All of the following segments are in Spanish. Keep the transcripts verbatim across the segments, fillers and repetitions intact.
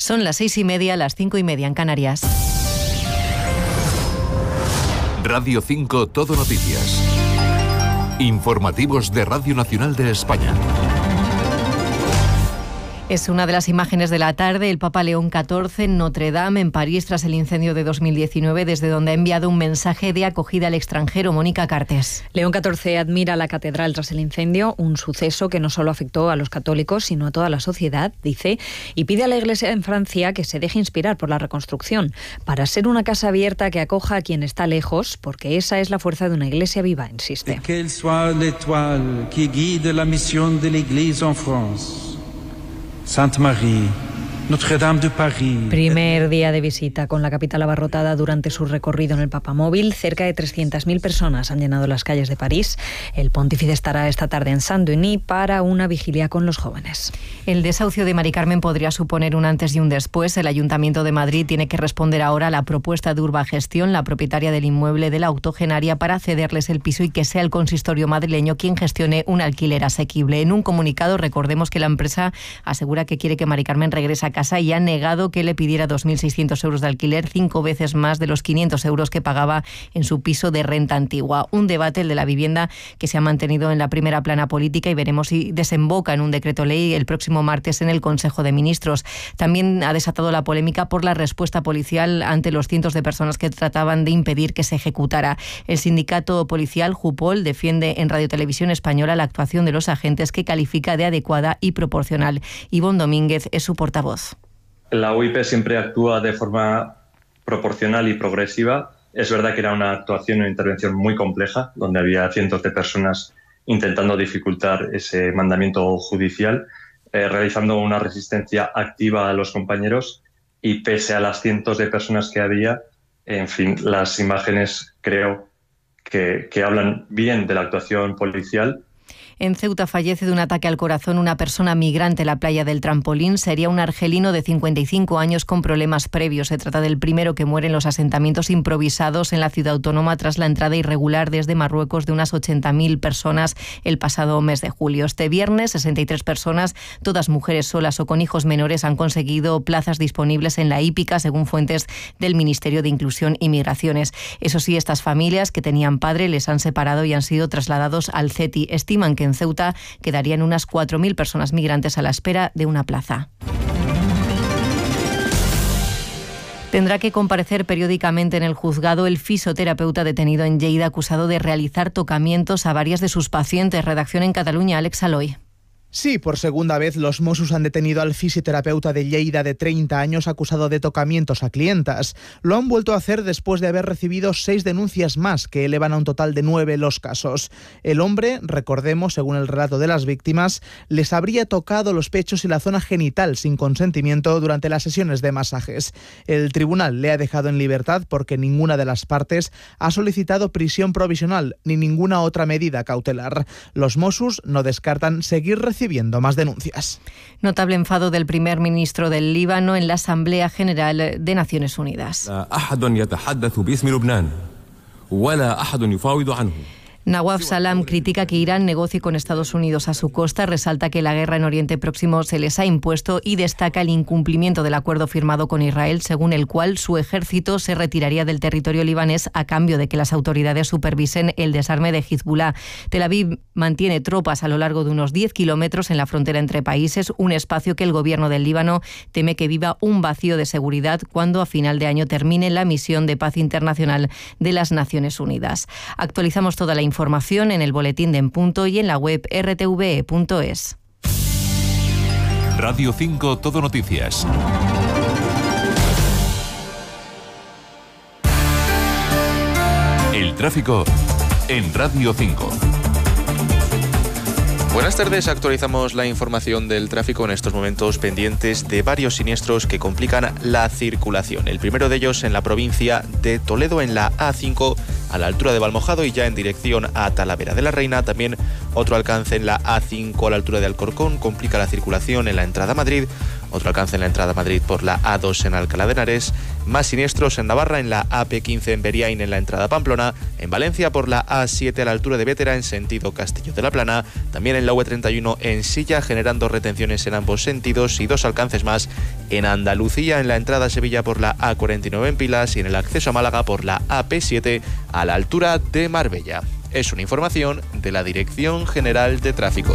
Son las seis y media, las cinco y media en Canarias. Radio cinco Todo Noticias. Informativos de Radio Nacional de España. Es una de las imágenes de la tarde. El Papa León catorce en Notre Dame, en París, tras el incendio de dos mil diecinueve, desde donde ha enviado un mensaje de acogida al extranjero. Mónica Cartes. León catorce admira la catedral tras el incendio, un suceso que no solo afectó a los católicos, sino a toda la sociedad, dice, y pide a la Iglesia en Francia que se deje inspirar por la reconstrucción, para ser una casa abierta que acoja a quien está lejos, porque esa es la fuerza de una Iglesia viva, insiste. Que soit l'étoile qui guide la mission de l'Église en France. Sainte Marie, Notre-Dame de París. Primer día de visita con la capital abarrotada durante su recorrido en el Papamóvil. Cerca de trescientas mil personas han llenado las calles de París. El pontífice estará esta tarde en Saint-Denis para una vigilia con los jóvenes. El desahucio de Mari Carmen podría suponer un antes y un después. El Ayuntamiento de Madrid tiene que responder ahora a la propuesta de Urbagestión, la propietaria del inmueble de la octogenaria, para cederles el piso y que sea el consistorio madrileño quien gestione un alquiler asequible. En un comunicado, recordemos que la empresa asegura que quiere que Mari Carmen regrese a casa y ha negado que le pidiera dos mil seiscientos euros de alquiler, cinco veces más de los quinientos euros que pagaba en su piso de renta antigua. Un debate, el de la vivienda, que se ha mantenido en la primera plana política y veremos si desemboca en un decreto ley el próximo martes en el Consejo de Ministros. También ha desatado la polémica por la respuesta policial ante los cientos de personas que trataban de impedir que se ejecutara. El sindicato policial Jupol defiende en Radio Televisión Española la actuación de los agentes, que califica de adecuada y proporcional. Ivonne Domínguez es su portavoz. La U I P siempre actúa de forma proporcional y progresiva. Es verdad que era una actuación, una intervención muy compleja, donde había cientos de personas intentando dificultar ese mandamiento judicial, eh, realizando una resistencia activa a los compañeros, y pese a las cientos de personas que había, en fin, las imágenes creo que, que hablan bien de la actuación policial. En Ceuta fallece de un ataque al corazón una persona migrante en la playa del Trampolín. Sería un argelino de cincuenta y cinco años con problemas previos. Se trata del primero que muere en los asentamientos improvisados en la ciudad autónoma tras la entrada irregular desde Marruecos de unas ochenta mil personas el pasado mes de julio. Este viernes, sesenta y tres personas, todas mujeres solas o con hijos menores, han conseguido plazas disponibles en la hípica, según fuentes del Ministerio de Inclusión y Migraciones. Eso sí, estas familias que tenían padre les han separado y han sido trasladados al C E T I. Estiman que en Ceuta quedarían unas cuatro mil personas migrantes a la espera de una plaza. Tendrá que comparecer periódicamente en el juzgado el fisioterapeuta detenido en Lleida acusado de realizar tocamientos a varias de sus pacientes. Redacción en Cataluña, Alex Aloy. Sí, por segunda vez los Mossos han detenido al fisioterapeuta de Lleida de treinta años acusado de tocamientos a clientas. Lo han vuelto a hacer después de haber recibido seis denuncias más, que elevan a un total de nueve los casos. El hombre, recordemos, según el relato de las víctimas, les habría tocado los pechos y la zona genital sin consentimiento durante las sesiones de masajes. El tribunal le ha dejado en libertad porque ninguna de las partes ha solicitado prisión provisional ni ninguna otra medida cautelar. Los Mossos no descartan seguir recibiendo recibiendo más denuncias. Notable enfado del primer ministro del Líbano en la Asamblea General de Naciones Unidas. Nawaf Salam critica que Irán negocie con Estados Unidos a su costa, resalta que la guerra en Oriente Próximo se les ha impuesto y destaca el incumplimiento del acuerdo firmado con Israel, según el cual su ejército se retiraría del territorio libanés a cambio de que las autoridades supervisen el desarme de Hezbollah. Tel Aviv mantiene tropas a lo largo de unos diez kilómetros en la frontera entre países, un espacio que el gobierno del Líbano teme que viva un vacío de seguridad cuando a final de año termine la misión de paz internacional de las Naciones Unidas. Actualizamos toda la información en el boletín de En Punto y en la web r t v e punto es. Radio cinco Todo Noticias. El tráfico en Radio cinco. Buenas tardes, actualizamos la información del tráfico en estos momentos pendientes de varios siniestros que complican la circulación. El primero de ellos en la provincia de Toledo, en la A cinco, a la altura de Valmojado y ya en dirección a Talavera de la Reina. También otro alcance en la A cinco a la altura de Alcorcón, complica la circulación en la entrada a Madrid. otro alcance en la entrada a Madrid por la A dos en Alcalá de Henares, más siniestros en Navarra en la A P quince en Beriain en la entrada a Pamplona, en Valencia por la A siete a la altura de Bétera en sentido Castillo de la Plana, también en la U treinta y uno en Silla, generando retenciones en ambos sentidos, y dos alcances más en Andalucía en la entrada a Sevilla por la A cuarenta y nueve en Pilas y en el acceso a Málaga por la A P siete a la altura de Marbella. Es una información de la Dirección General de Tráfico.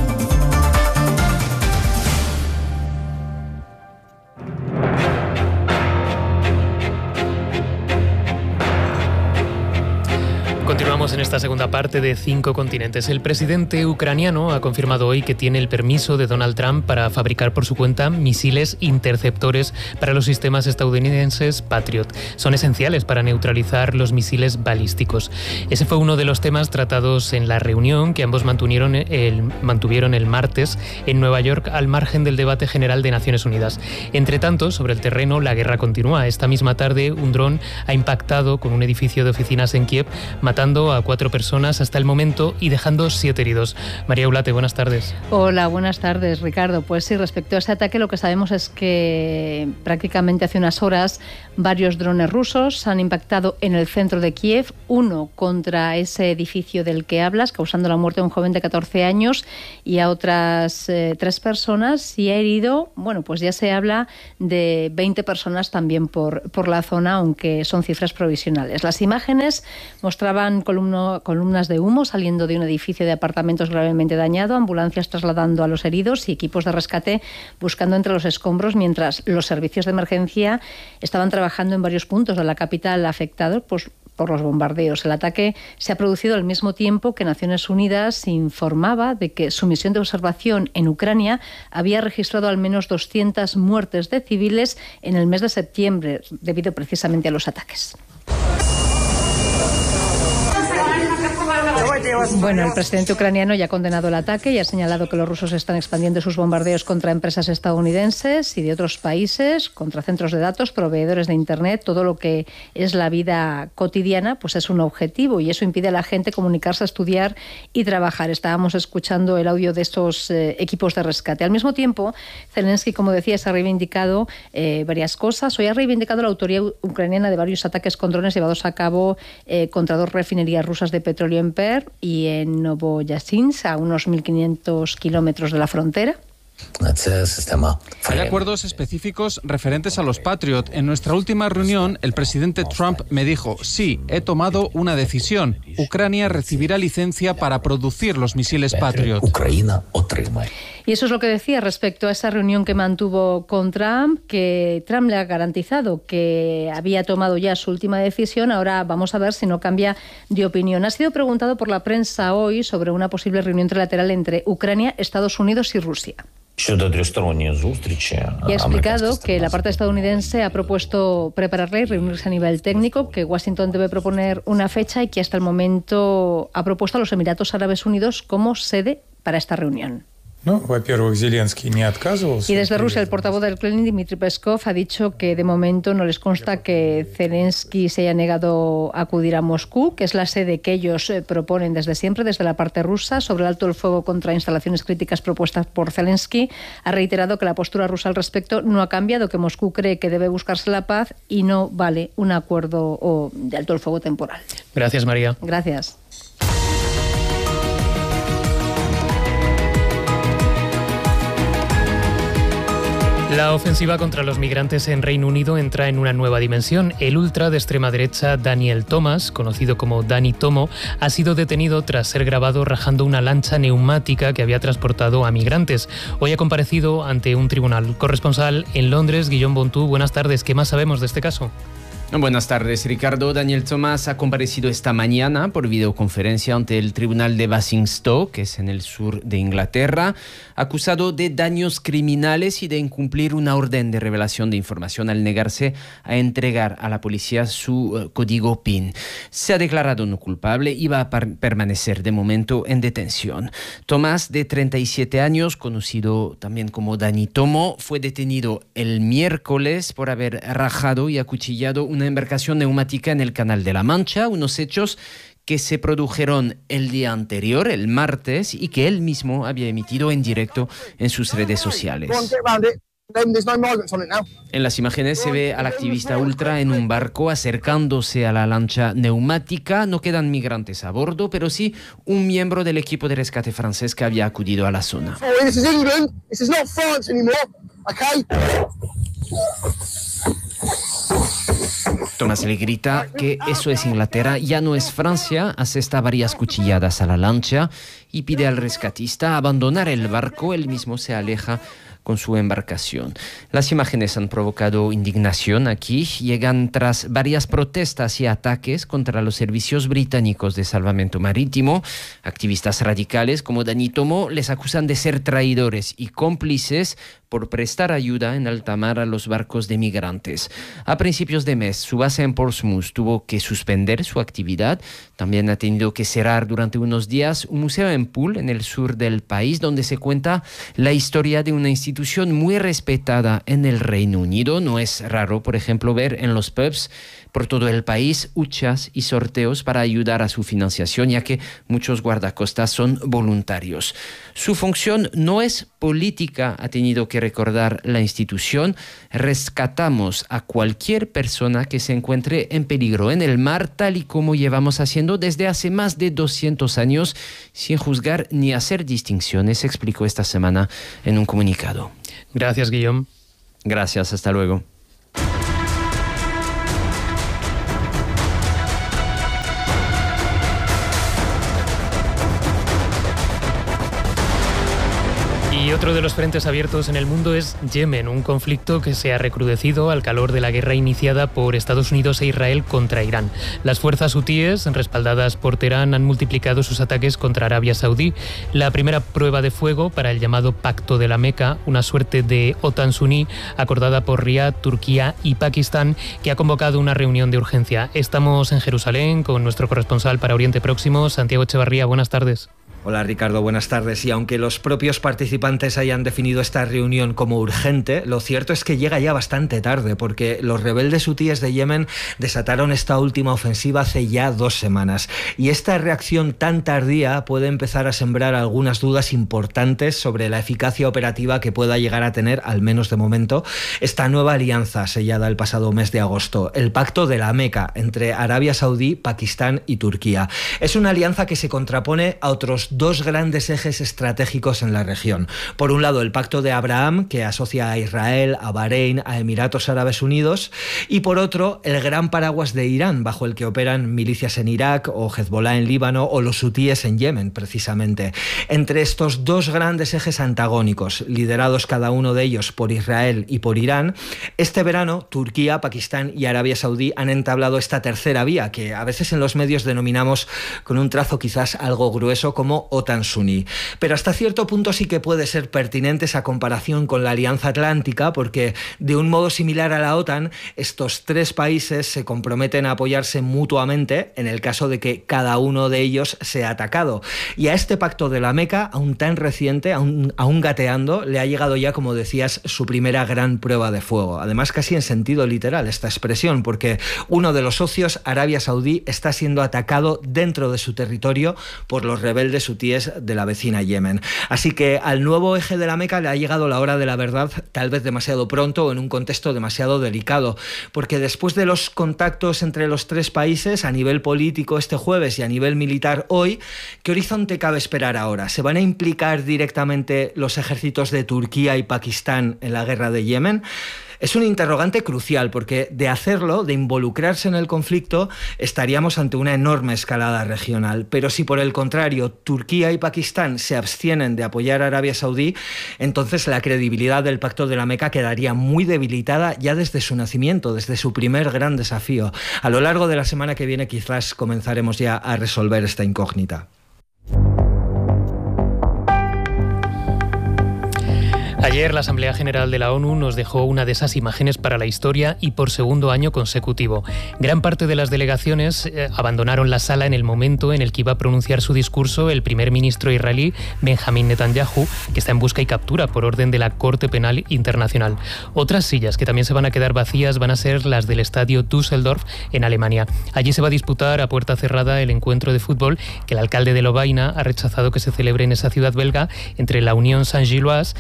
Continuamos en esta segunda parte de Cinco Continentes. El presidente ucraniano ha confirmado hoy que tiene el permiso de Donald Trump para fabricar por su cuenta misiles interceptores para los sistemas estadounidenses Patriot. Son esenciales para neutralizar los misiles balísticos. Ese fue uno de los temas tratados en la reunión que ambos mantuvieron el, mantuvieron el martes en Nueva York al margen del debate general de Naciones Unidas. Entre tanto, sobre el terreno, la guerra continúa. Esta misma tarde, un dron ha impactado con un edificio de oficinas en Kiev, matando a cuatro personas hasta el momento y dejando siete heridos. María Ulate, buenas tardes. Hola, buenas tardes, Ricardo. Pues sí, respecto a ese ataque, lo que sabemos es que prácticamente hace unas horas varios drones rusos han impactado en el centro de Kiev, uno contra ese edificio del que hablas, causando la muerte de un joven de catorce años y a otras eh, tres personas, y ha herido, bueno, pues ya se habla de veinte personas también por, por la zona, aunque son cifras provisionales. Las imágenes mostraban Columno, columnas de humo saliendo de un edificio de apartamentos gravemente dañado, ambulancias trasladando a los heridos y equipos de rescate buscando entre los escombros, mientras los servicios de emergencia estaban trabajando en varios puntos de la capital afectados pues, por los bombardeos. El ataque se ha producido al mismo tiempo que Naciones Unidas informaba de que su misión de observación en Ucrania había registrado al menos doscientas muertes de civiles en el mes de septiembre, debido precisamente a los ataques. Bueno, el presidente ucraniano ya ha condenado el ataque y ha señalado que los rusos están expandiendo sus bombardeos contra empresas estadounidenses y de otros países, contra centros de datos, proveedores de Internet. Todo lo que es la vida cotidiana pues es un objetivo, y eso impide a la gente comunicarse, estudiar y trabajar. Estábamos escuchando el audio de estos eh, equipos de rescate. Al mismo tiempo, Zelensky, como decía, se ha reivindicado eh, varias cosas. Hoy ha reivindicado la autoría ucraniana de varios ataques con drones llevados a cabo eh, contra dos refinerías rusas de petróleo en Perm y en Novoyasinsk, a unos mil quinientos kilómetros de la frontera. Hay acuerdos específicos referentes a los Patriot. En nuestra última reunión, el presidente Trump me dijo, sí, he tomado una decisión. Ucrania recibirá licencia para producir los misiles Patriot. Y eso es lo que decía respecto a esa reunión que mantuvo con Trump, que Trump le ha garantizado que había tomado ya su última decisión. Ahora vamos a ver si no cambia de opinión. Ha sido preguntado por la prensa hoy sobre una posible reunión trilateral entre Ucrania, Estados Unidos y Rusia. Y ha explicado que la parte estadounidense ha propuesto prepararla y reunirse a nivel técnico, que Washington debe proponer una fecha y que hasta el momento ha propuesto a los Emiratos Árabes Unidos como sede para esta reunión. Y desde Rusia, el portavoz del Kremlin, Dmitry Peskov, ha dicho que de momento no les consta que Zelensky se haya negado a acudir a Moscú, que es la sede que ellos proponen desde siempre, desde la parte rusa. Sobre el alto el fuego contra instalaciones críticas propuestas por Zelensky, ha reiterado que la postura rusa al respecto no ha cambiado, que Moscú cree que debe buscarse la paz y no vale un acuerdo o de alto el fuego temporal. Gracias, María. Gracias. La ofensiva contra los migrantes en Reino Unido entra en una nueva dimensión. El ultra de extrema derecha Daniel Thomas, conocido como Dani Tomo, ha sido detenido tras ser grabado rajando una lancha neumática que había transportado a migrantes. Hoy ha comparecido ante un tribunal. Corresponsal en Londres, Guillaume Bontú, buenas tardes. ¿Qué más sabemos de este caso? Buenas tardes, Ricardo. Daniel Thomas ha comparecido esta mañana por videoconferencia ante el Tribunal de Basingstoke, que es en el sur de Inglaterra, acusado de daños criminales y de incumplir una orden de revelación de información al negarse a entregar a la policía su uh, código P I N. Se ha declarado no culpable y va a par- permanecer de momento en detención. Thomas, de treinta y siete años, conocido también como Dani Tomo, fue detenido el miércoles por haber rajado y acuchillado un una embarcación neumática en el Canal de la Mancha, unos hechos que se produjeron el día anterior, el martes, y que él mismo había emitido en directo en sus redes sociales. En las imágenes se ve al activista ultra en un barco acercándose a la lancha neumática. No quedan migrantes a bordo, pero sí un miembro del equipo de rescate francés que había acudido a la zona. Thomas le grita que eso es Inglaterra, ya no es Francia, asesta varias cuchilladas a la lancha y pide al rescatista abandonar el barco. Él mismo se aleja con su embarcación. Las imágenes han provocado indignación aquí. Llegan tras varias protestas y ataques contra los servicios británicos de salvamento marítimo. Activistas radicales como Dani Tomo les acusan de ser traidores y cómplices por prestar ayuda en alta mar a los barcos de migrantes. A principios de mes, su base en Portsmouth tuvo que suspender su actividad. También ha tenido que cerrar durante unos días un museo en Poole, en el sur del país, donde se cuenta la historia de una institución muy respetada en el Reino Unido. No es raro, por ejemplo, ver en los pubs por todo el país huchas y sorteos para ayudar a su financiación, ya que muchos guardacostas son voluntarios. Su función no es política, ha tenido que recordar la institución. Rescatamos a cualquier persona que se encuentre en peligro en el mar, tal y como llevamos haciendo desde hace más de doscientos años, sin juzgar ni hacer distinciones, explicó esta semana en un comunicado. Gracias, Guillaume. Gracias, hasta luego. Y otro de los frentes abiertos en el mundo es Yemen, un conflicto que se ha recrudecido al calor de la guerra iniciada por Estados Unidos e Israel contra Irán. Las fuerzas hutíes, respaldadas por Teherán, han multiplicado sus ataques contra Arabia Saudí. La primera prueba de fuego para el llamado Pacto de la Meca, una suerte de OTAN suní acordada por Riad, Turquía y Pakistán, que ha convocado una reunión de urgencia. Estamos en Jerusalén con nuestro corresponsal para Oriente Próximo, Santiago Echevarría. Buenas tardes. Hola Ricardo, buenas tardes. Y aunque los propios participantes hayan definido esta reunión como urgente, lo cierto es que llega ya bastante tarde, porque los rebeldes hutíes de Yemen desataron esta última ofensiva hace ya dos semanas. Y esta reacción tan tardía puede empezar a sembrar algunas dudas importantes sobre la eficacia operativa que pueda llegar a tener, al menos de momento, esta nueva alianza sellada el pasado mes de agosto, el Pacto de la Meca entre Arabia Saudí, Pakistán y Turquía. Es una alianza que se contrapone a otros dos grandes ejes estratégicos en la región. Por un lado, el Pacto de Abraham, que asocia a Israel, a Bahrein, a Emiratos Árabes Unidos, y por otro, el gran paraguas de Irán, bajo el que operan milicias en Irak o Hezbollah en Líbano o los hutíes en Yemen, precisamente. Entre estos dos grandes ejes antagónicos, liderados cada uno de ellos por Israel y por Irán, este verano Turquía, Pakistán y Arabia Saudí han entablado esta tercera vía, que a veces en los medios denominamos con un trazo quizás algo grueso como OTAN suní. Pero hasta cierto punto sí que puede ser pertinente esa comparación con la Alianza Atlántica, porque de un modo similar a la OTAN, estos tres países se comprometen a apoyarse mutuamente en el caso de que cada uno de ellos sea atacado. Y a este Pacto de la Meca, aún tan reciente, aún, aún gateando, le ha llegado ya, como decías, su primera gran prueba de fuego. Además, casi en sentido literal esta expresión, porque uno de los socios, Arabia Saudí, está siendo atacado dentro de su territorio por los rebeldes hutíes de la vecina Yemen. Así que al nuevo eje de la Meca le ha llegado la hora de la verdad, tal vez demasiado pronto o en un contexto demasiado delicado, porque después de los contactos entre los tres países a nivel político este jueves y a nivel militar hoy, ¿qué horizonte cabe esperar ahora? ¿Se van a implicar directamente los ejércitos de Turquía y Pakistán en la guerra de Yemen? Es un interrogante crucial, porque de hacerlo, de involucrarse en el conflicto, estaríamos ante una enorme escalada regional. Pero si por el contrario Turquía y Pakistán se abstienen de apoyar a Arabia Saudí, entonces la credibilidad del Pacto de la Meca quedaría muy debilitada ya desde su nacimiento, desde su primer gran desafío. A lo largo de la semana que viene quizás comenzaremos ya a resolver esta incógnita. Ayer la Asamblea General de la ONU nos dejó una de esas imágenes para la historia y por segundo año consecutivo. Gran parte de las delegaciones eh, abandonaron la sala en el momento en el que iba a pronunciar su discurso el primer ministro israelí Benjamín Netanyahu, que está en busca y captura por orden de la Corte Penal Internacional. Otras sillas que también se van a quedar vacías van a ser las del estadio Düsseldorf en Alemania. Allí se va a disputar a puerta cerrada el encuentro de fútbol que el alcalde de Lovaina ha rechazado que se celebre en esa ciudad belga entre la Unión Saint-Gilloise y el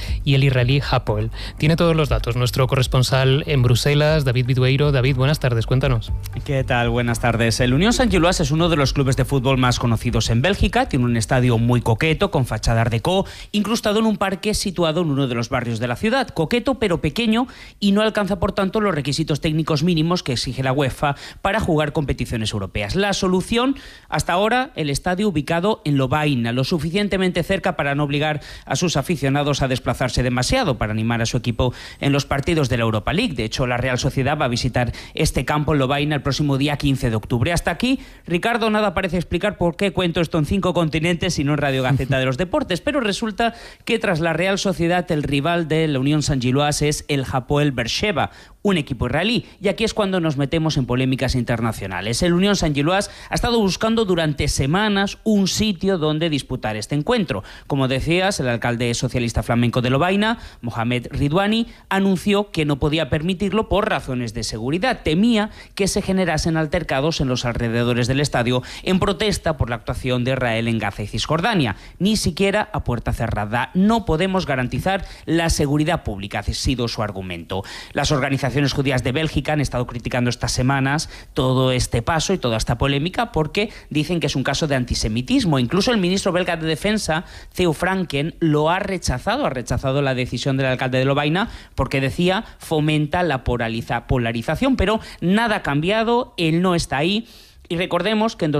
israelí Hapoel. Tiene todos los datos nuestro corresponsal en Bruselas, David Bidueiro. David, buenas tardes, cuéntanos. ¿Qué tal? Buenas tardes. El Unión Saint-Gilloise es uno de los clubes de fútbol más conocidos en Bélgica. Tiene un estadio muy coqueto, con fachada art déco, incrustado en un parque situado en uno de los barrios de la ciudad. Coqueto, pero pequeño, y no alcanza, por tanto, los requisitos técnicos mínimos que exige la UEFA para jugar competiciones europeas. La solución, hasta ahora, el estadio ubicado en Lovaina, lo suficientemente cerca para no obligar a sus aficionados a desplazarse demasiado, para animar a su equipo en los partidos de la Europa League. De hecho, la Real Sociedad va a visitar este campo en Lovaina el próximo día quince de octubre. Hasta aquí, Ricardo, nada parece explicar por qué cuento esto en cinco continentes y no en Radio Gaceta de los Deportes, pero resulta que tras la Real Sociedad, el rival de la Unión Saint-Gilloise es el Hapoel Beersheva, un equipo israelí, y aquí es cuando nos metemos en polémicas internacionales. El Unión Saint-Gilloise ha estado buscando durante semanas un sitio donde disputar este encuentro. Como decías, el alcalde socialista flamenco de Lovaina, Mohamed Ridwani, anunció que no podía permitirlo por razones de seguridad. Temía que se generasen altercados en los alrededores del estadio en protesta por la actuación de Israel en Gaza y Cisjordania. Ni siquiera a puerta cerrada. No podemos garantizar la seguridad pública, ha sido su argumento. Las organizaciones judías de Bélgica han estado criticando estas semanas todo este paso y toda esta polémica porque dicen que es un caso de antisemitismo. Incluso el ministro belga de Defensa, Theo Franken, lo ha rechazado, ha rechazado la decisión del alcalde de Lovaina porque decía fomenta la polariza- polarización, pero nada ha cambiado, él no está ahí. Y recordemos que en